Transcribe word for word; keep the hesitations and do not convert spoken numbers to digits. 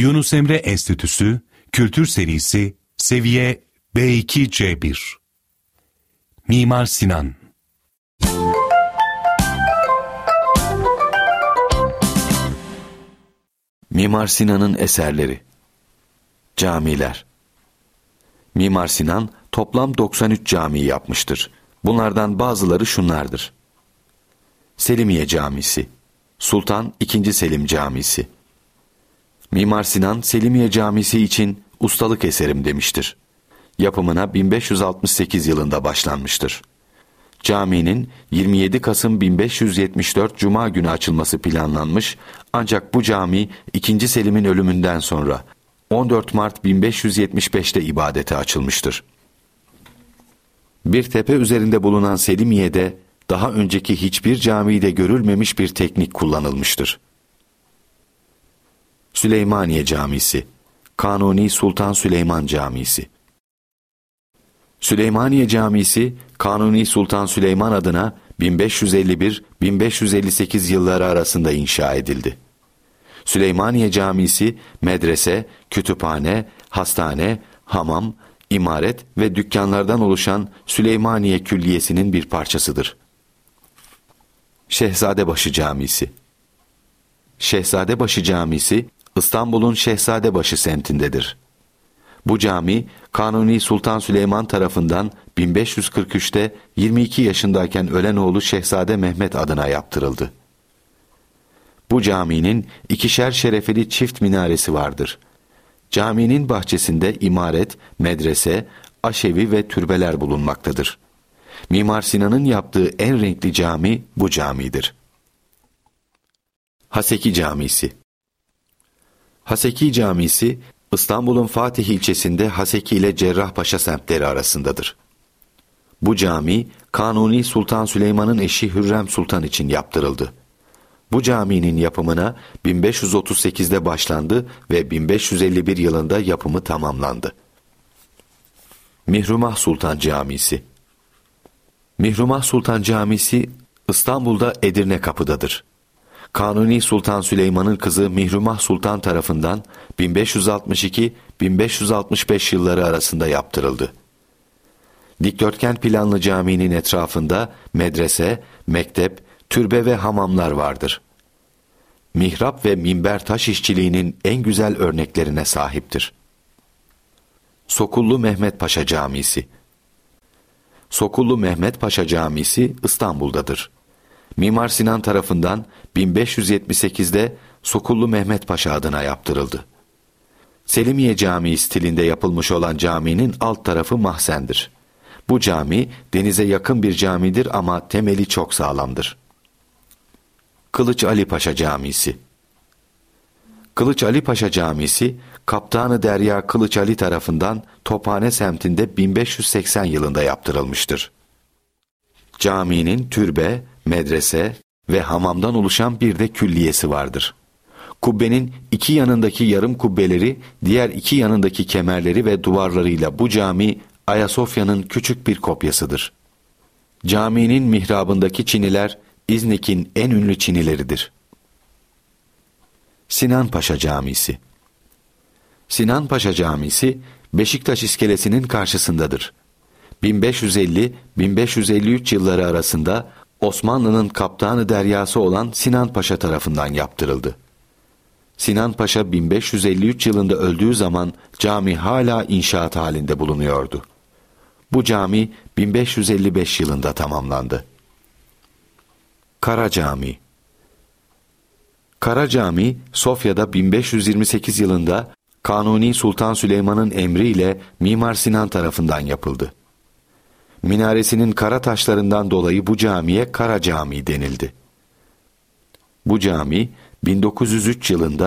Yunus Emre Enstitüsü Kültür Serisi Seviye B iki C bir. Mimar Sinan. Mimar Sinan'ın eserleri. Camiler. Mimar Sinan toplam doksan üç cami yapmıştır. Bunlardan bazıları şunlardır: Selimiye Camisi, Sultan ikinci. Selim Camisi. Mimar Sinan, Selimiye Camisi için ustalık eserim demiştir. Yapımına bin beş yüz altmış sekiz yılında başlanmıştır. Caminin yirmi yedi Kasım bin beş yüz yetmiş dört Cuma günü açılması planlanmış, ancak bu cami ikinci. Selim'in ölümünden sonra on dört Mart bin beş yüz yetmiş beşte ibadete açılmıştır. Bir tepe üzerinde bulunan Selimiye'de daha önceki hiçbir camide görülmemiş bir teknik kullanılmıştır. Süleymaniye Camisi, Kanuni Sultan Süleyman Camisi. Süleymaniye Camisi, Kanuni Sultan Süleyman adına bin beş yüz elli bir - bin beş yüz elli sekiz yılları arasında inşa edildi. Süleymaniye Camisi, medrese, kütüphane, hastane, hamam, imaret ve dükkanlardan oluşan Süleymaniye Külliyesi'nin bir parçasıdır. Şehzadebaşı Camisi. Şehzadebaşı Camisi, İstanbul'un Şehzadebaşı semtindedir. Bu cami, Kanuni Sultan Süleyman tarafından bin beş yüz kırk üçte yirmi iki yaşındayken ölen oğlu Şehzade Mehmet adına yaptırıldı. Bu caminin ikişer şerefeli çift minaresi vardır. Caminin bahçesinde imaret, medrese, aşevi ve türbeler bulunmaktadır. Mimar Sinan'ın yaptığı en renkli cami bu camidir. Haseki Camisi. Haseki Camisi, İstanbul'un Fatih ilçesinde Haseki ile Cerrahpaşa semtleri arasındadır. Bu cami, Kanuni Sultan Süleyman'ın eşi Hürrem Sultan için yaptırıldı. Bu caminin yapımına bin beş yüz otuz sekizde başlandı ve bin beş yüz elli bir yılında yapımı tamamlandı. Mihrumah Sultan Camisi. Mihrumah Sultan Camisi, İstanbul'da Edirne Kapı'dadır. Kanuni Sultan Süleyman'ın kızı Mihrumah Sultan tarafından bin beş yüz altmış iki - bin beş yüz altmış beş yılları arasında yaptırıldı. Dikdörtgen planlı caminin etrafında medrese, mektep, türbe ve hamamlar vardır. Mihrap ve minber taş işçiliğinin en güzel örneklerine sahiptir. Sokullu Mehmet Paşa Camisi. Sokullu Mehmet Paşa Camisi İstanbul'dadır. Mimar Sinan tarafından bin beş yüz yetmiş sekizde Sokullu Mehmet Paşa adına yaptırıldı. Selimiye Camii stilinde yapılmış olan caminin alt tarafı mahzendir. Bu cami denize yakın bir camidir ama temeli çok sağlamdır. Kılıç Ali Paşa Camisi. Kılıç Ali Paşa Camisi, Kaptanı Derya Kılıç Ali tarafından Tophane semtinde bin beş yüz seksen yılında yaptırılmıştır. Caminin türbe, medrese ve hamamdan oluşan bir de külliyesi vardır. Kubbenin iki yanındaki yarım kubbeleri, diğer iki yanındaki kemerleri ve duvarlarıyla bu cami Ayasofya'nın küçük bir kopyasıdır. Caminin mihrabındaki çiniler İznik'in en ünlü çinileridir. Sinan Paşa Camisi. Sinan Paşa Camisi, Beşiktaş iskelesinin karşısındadır. bin beş yüz elli - bin beş yüz elli üç yılları arasında Osmanlı'nın Kaptanı Deryası olan Sinan Paşa tarafından yaptırıldı. Sinan Paşa bin beş yüz elli üç yılında öldüğü zaman cami hala inşaat halinde bulunuyordu. Bu cami bin beş yüz elli beş yılında tamamlandı. Kara Cami. Kara Cami, Sofya'da bin beş yüz yirmi sekiz yılında Kanuni Sultan Süleyman'ın emriyle Mimar Sinan tarafından yapıldı. Minaresinin kara taşlarından dolayı bu camiye Kara Camii denildi. Bu cami bin dokuz yüz üç yılında